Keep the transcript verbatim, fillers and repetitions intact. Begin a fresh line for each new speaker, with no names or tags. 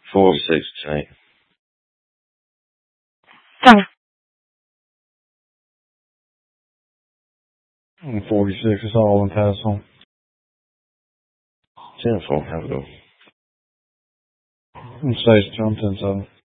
forty-six tonight.
forty-six is all in pass on.
ten four, have a go.
Station, I'm ten seven.